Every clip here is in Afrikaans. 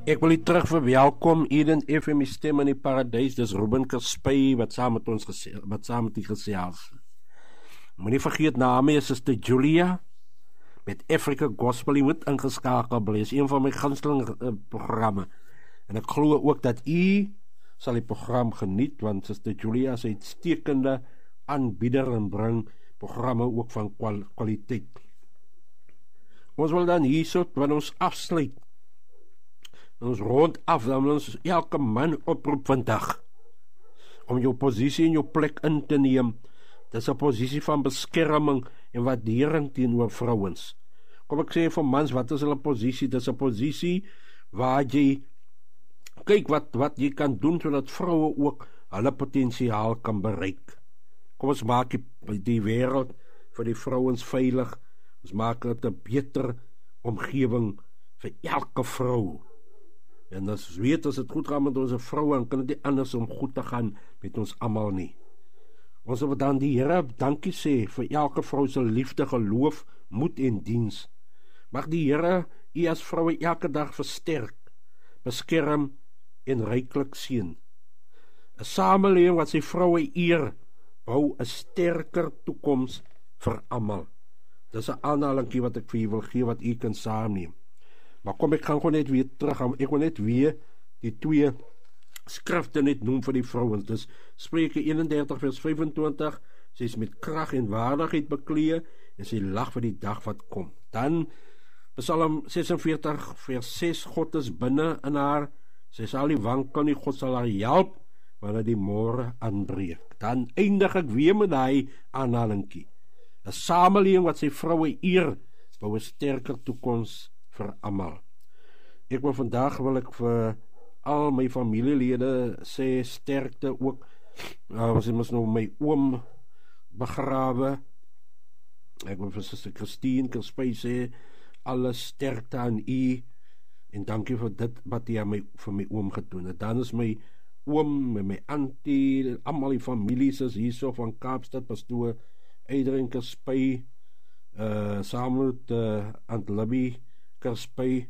Ek wil u terug verwelkom hier in FM Stem in die Paradys. Dis Ruben Kerspy wat saam met ons gesels. Moenie vergeet name is Sister Julia met Africa Gospel. U moet ingeskakel bly. Is een van my gunsteling programme. En ek glo ook dat u sal die program geniet, want Sister Julia is 'n uitstekende aanbieder en bring programme ook van kwaliteit. Ons wil dan hierso wanneer ons afsluit. Ons rond af, dan wil ons elke man oproep vandag om jou posisie en jou plek in te neem. Dis 'n posisie van beskerming en waardering teenoor vrouens. Kom ek sê vir mans, wat is hulle posisie? Dis 'n posisie waar jy kyk wat jy kan doen sodat vroue ook hulle potensiaal kan bereik. Kom ons maak die wêreld vir die vrouens veilig. Ons maak dit 'n beter omgewing vir elke vrou. En as weet as dit goed gaan met ons vroue, dan kan dit nie anders om goed te gaan met ons almal nie. Ons wil dan die Here dankie sê vir elke vrou se liefde, geloof, moed en diens. Mag die Here u as vroue elke dag versterk, beskerm en ryklik seën. 'n Samelewing wat sy vroue eer, bou 'n sterker toekoms vir almal. Dis 'n aanhalingkie wat ek vir u wil gee wat u kan saamneem. Maar kom, ek gaan gewoon net weer terug. Ek wil net weer die twee skrifte net noem vir die vrouens. Dus Spreuke 31 vers 25. Sy is met krag en waardigheid beklee en sy lag vir die dag wat kom. Dan Psalm 46 vers 6. God is binne in haar. Sy sal nie wankel nie. God sal haar help wanneer die môre aanbreek. Dan eindig ek weer met hy aanhalingkie. 'n Samelewing wat sy vroue eer, bou 'n sterker toekoms vir almal. Ek wil vandag vir al my familielede sê sterkte ook. Ons het mos nou my oom begrawe. Ek wil vir Suster Christine Kerspy sê alle sterkte aan u en dankie vir dit wat jy vir my oom gedoen het. Dan is my oom en my auntie, almal die families is hierso van Kaapstad, pastoor Adrian Kerspy, saam met Aunt Libby Kerspy.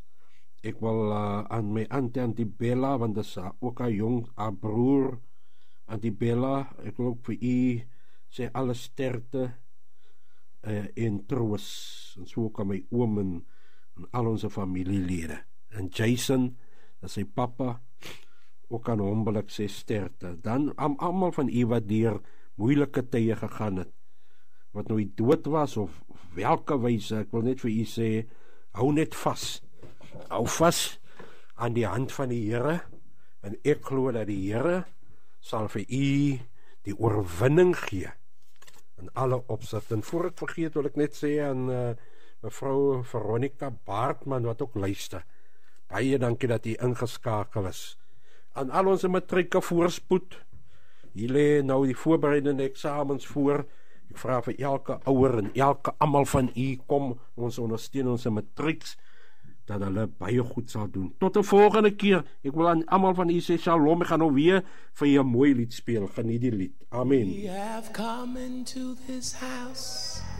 Ek wil aan my auntie Bella, want dit is ook haar broer Auntie Bella, ek wil ook vir u sê alle sterkte en troos, en so ook aan my oom en al onze familielede. En Jason, dat is sy papa, ook aan hom wil ek sê sterkte. Dan aan almal van u wat deur moeilike tye gegaan het, wat nou dood was of welke wyse, ek wil net vir u sê, hou net vas. Hou vas aan die hand van die Here, en ek glo dat die Here sal vir u die oorwinning gee in alle opsigte. En voor ek vergeet wil ek net sê aan mevrou Veronica Baartman wat ook luister. Baie dankie dat u ingeskakel is. Aan al ons matrieke voorspoed. Hier lê nou die voorbereidende eksamens voor. Ek vra vir elke ouer en elke almal van u kom ons ondersteun ons matrieks dat hulle baie goed sal doen. Tot 'n volgende keer. Ek wil aan almal van u sê shalom. Ek gaan nou weer vir u 'n mooi lied speel. Geniet die lied. Amen. We have come into this house